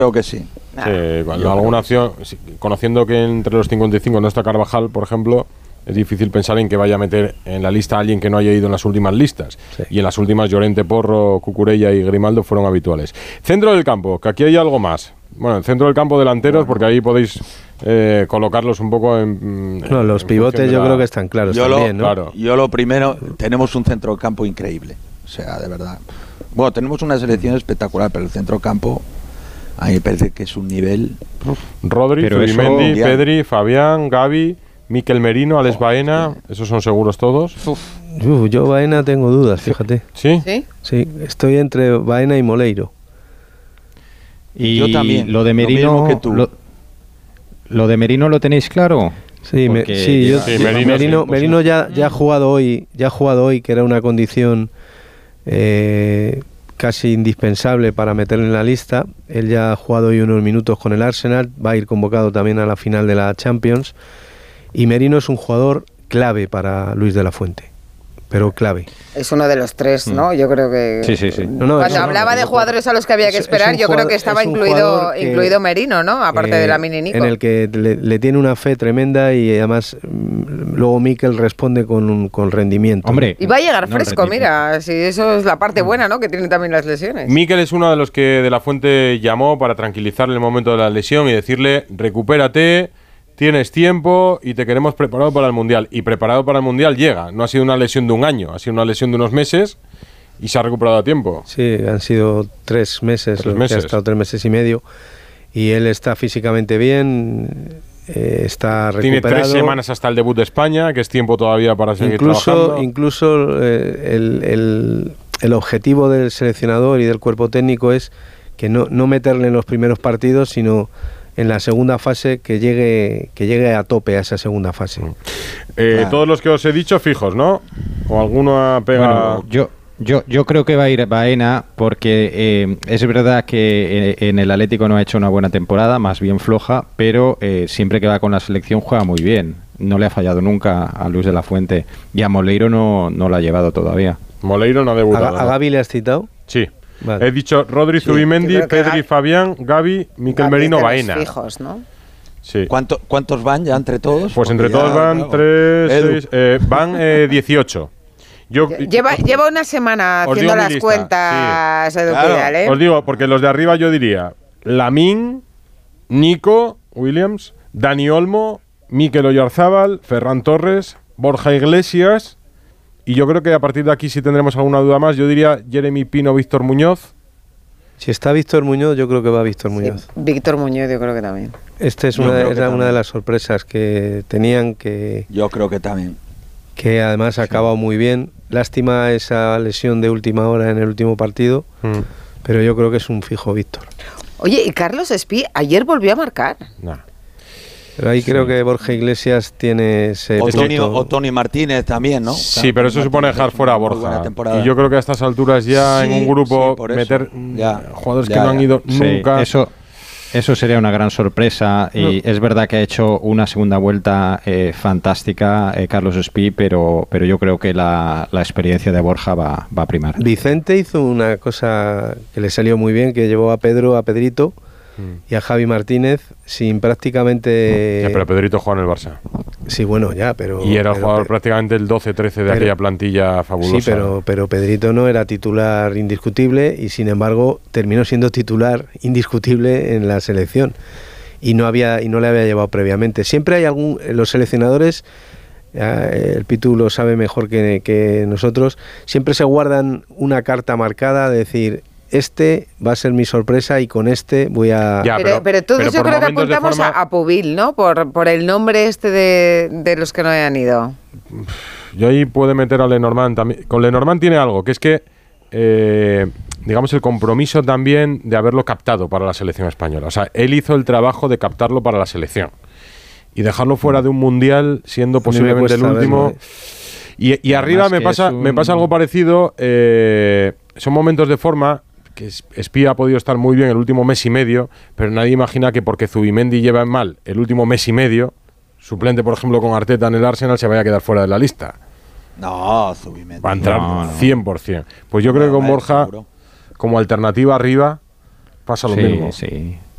Creo que sí. Sí, alguna opción, conociendo que entre los 55 no está Carvajal, por ejemplo, es difícil pensar en que vaya a meter en la lista a alguien que no haya ido en las últimas listas. Sí. Y en las últimas Llorente, Porro, Cucurella y Grimaldo fueron habituales. Centro del campo, que aquí hay algo más. Bueno, en centro del campo delanteros, porque ahí podéis colocarlos un poco en... No, los pivotes yo creo que están claros también, ¿no? Claro. Yo lo primero, tenemos un centro del campo increíble. O sea, de verdad. Bueno, tenemos una selección espectacular, pero el centro del campo... A mí me parece que es un nivel... Rodri, Zubimendi, Pedri, Fabián, Gavi, Mikel Merino, Alex Baena, ¿esos son seguros todos? Yo Baena tengo dudas, fíjate. ¿Sí? Sí, estoy entre Baena y Moleiro. Y yo también. Lo de Merino, lo de Merino lo tenéis claro. Sí, Merino ya ha jugado hoy, que era una condición casi indispensable para meterle en la lista. Él ya ha jugado hoy unos minutos con el Arsenal, va a ir convocado también a la final de la Champions, y Merino es un jugador clave para Luis de la Fuente, pero clave. Es uno de los tres, ¿no? Yo creo que... Sí. Cuando hablaba de jugadores a los que había que esperar, yo creo que estaba incluido Merino, ¿no? Aparte de la mini Nico. En el que le tiene una fe tremenda, y además luego Mikel responde con rendimiento. Hombre, y va a llegar fresco, mira, si eso es la parte buena, ¿no? Que tienen también las lesiones. Mikel es uno de los que de la Fuente llamó para tranquilizarle el momento de la lesión y decirle, recupérate, tienes tiempo y te queremos preparado para el Mundial. Y preparado para el Mundial llega. No ha sido una lesión de un año, ha sido una lesión de unos meses y se ha recuperado a tiempo. Sí, han sido 3 meses, que ha estado 3 meses y medio. Y él está físicamente bien, está recuperado. Tiene 3 semanas hasta el debut de España, que es tiempo todavía para seguir trabajando. Incluso el objetivo del seleccionador y del cuerpo técnico es que no meterle en los primeros partidos, sino en la segunda fase, que llegue a tope a esa segunda fase. Todos los que os he dicho fijos, ¿no? ¿O alguno pega...? Bueno, yo creo que va a ir Baena, porque es verdad que en el Atlético no ha hecho una buena temporada, más bien floja, pero siempre que va con la selección juega muy bien. No le ha fallado nunca a Luis de la Fuente, y a Moleiro no lo ha llevado todavía. Moleiro no ha debutado. ¿A Gavi le has citado? Sí. Vale. He dicho Rodri, Zubimendi, Pedri, Fabián, Gavi, Mikel Merino, Baena. Fijos, ¿no? Sí. ¿Cuántos van ya entre todos? Pues entre todos van 3, 6, van 18. Lleva una semana haciendo las cuentas, Edu, claro. Os digo, porque los de arriba yo diría Lamine, Nico Williams, Dani Olmo, Mikel Oyarzábal, Ferran Torres, Borja Iglesias. Y yo creo que a partir de aquí, si tendremos alguna duda más, yo diría Jeremy Pino, Víctor Muñoz. Si está Víctor Muñoz, yo creo que va Víctor Muñoz. Sí, Víctor Muñoz yo creo que también. Era una de las sorpresas que tenían, que... Yo creo que también. Que además ha acabado muy bien. Lástima esa lesión de última hora en el último partido, pero yo creo que es un fijo Víctor. Oye, ¿y Carlos Espí ayer volvió a marcar? No. Pero ahí creo que Borja Iglesias tiene ese... O Tony Martínez también, ¿no? Sí, pero eso supone dejar fuera a Borja. Y yo creo que a estas alturas ya en un grupo meter jugadores que no han ido nunca... Eso sería una gran sorpresa, y es verdad que ha hecho una segunda vuelta fantástica Carlos Espí, pero yo creo que la experiencia de Borja va a primar. Vicente hizo una cosa que le salió muy bien, que llevó a Pedrito y a Javi Martínez sin prácticamente... pero Pedrito juega en el Barça. Sí, bueno, ya, pero... Y era el jugador prácticamente el 12-13 de aquella plantilla fabulosa. Sí, pero Pedrito no era titular indiscutible, y sin embargo terminó siendo titular indiscutible en la selección. Y no le había llevado previamente. Siempre hay los seleccionadores... el Pitu lo sabe mejor que nosotros, siempre se guardan una carta marcada de decir, este va a ser mi sorpresa y con este voy a... Pero todos yo creo que apuntamos a Pubil, ¿no? Por el nombre de los que no hayan ido. Yo ahí puedo meter a Lenormand también. Con Lenormand tiene algo, que es que digamos el compromiso también de haberlo captado para la selección española. O sea, él hizo el trabajo de captarlo para la selección. Y dejarlo fuera de un mundial, siendo posiblemente el último. Y arriba me pasa algo parecido. Son momentos de forma que Espí ha podido estar muy bien el último mes y medio, pero nadie imagina que porque Zubimendi lleva mal el último mes y medio, suplente por ejemplo con Arteta en el Arsenal, se vaya a quedar fuera de la lista. No, Zubimendi va a entrar 100%. Pues yo creo que con Borja, como alternativa arriba, pasa lo mismo. Sí.